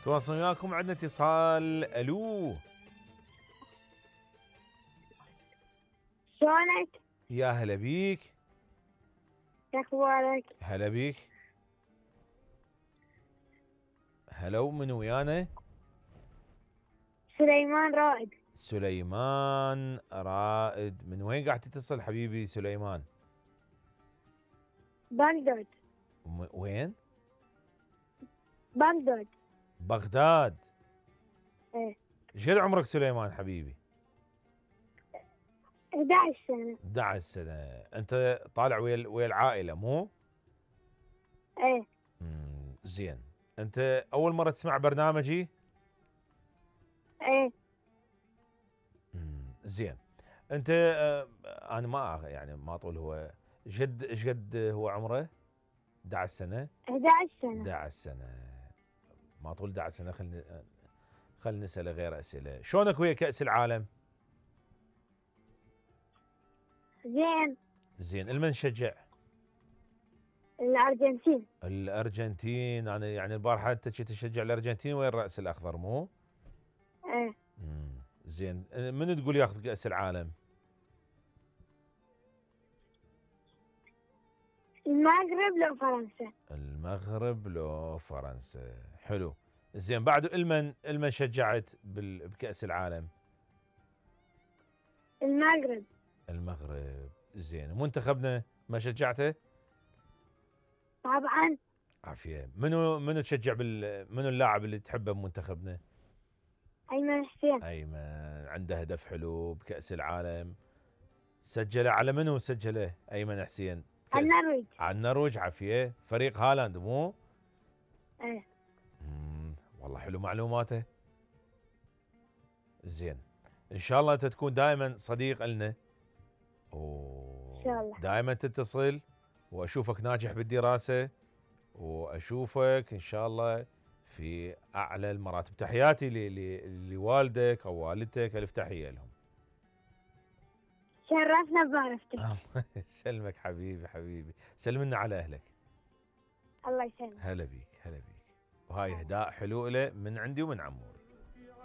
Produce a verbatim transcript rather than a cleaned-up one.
تواصل وياكم، عندنا اتصال. الو، شلونك؟ يا هلا بيك. شو اخبارك؟ هلا بيك. هلا، من ويانا؟ سليمان رائد. سليمان رائد. من وين قاعد تتصل حبيبي سليمان؟ بغداد. م- وين؟ بغداد. بغداد. ايه. ايش قد عمرك سليمان حبيبي؟ احد عشر سنة. احد عشر سنة. انت طالع ويا ال- ويا العائلة مو؟ ايه. مم، زين. انت اول مرة تسمع برنامجي؟ ايه. مم، زين. انت آه، انا ما أغ- يعني ما اطول. هو ايش قد ايش قد هو عمره؟ احد عشر سنة. احد عشر سنة. احد عشر سنة. ما اطول احد عشر سنة. خلينا خلينا نسأله غير اسئلة. شلونك ويا كأس العالم؟ زين. زين. المن شجع؟ الارجنتين. الارجنتين. انا يعني البارحة انت كنت تشجع الارجنتين وين الرأس الاخضر مو؟ ايه. مم، زين. من تقول ياخذ كأس العالم؟ المغرب لو فرنسا. المغرب لو فرنسا. حلو. زين. بعد المن المن شجعت بال- بكأس العالم؟ المغرب. المغرب. زين. منتخبنا ما شجعته؟ طبعا. عافية. منو منو تشجع بال منو اللاعب اللي تحبه بمنتخبنا؟ ايمن حسين. ايمن عنده هدف حلو بكأس العالم. سجله على منو سجله ايمن حسين؟ كأس النرويج. على النرويج. عافية. فريق هالاند مو؟ ايه. مم. والله حلو معلوماته. زين. ان شاء الله انت تكون دائما صديق لنا، ان شاء الله. ودائما تتصل، واشوفك ناجح بالدراسة، واشوفك ان شاء الله في اعلى المراتب. تحياتي ل- ل- لوالدك او والدتك، الف تحية لهم. شرفنا بمعرفتك. الله يسلمك حبيبي حبيبي. سلمنا على اهلك. الله يسلمك. هلا بيك هلا بيك. وهاي اهداء حلو له من عندي ومن عمور.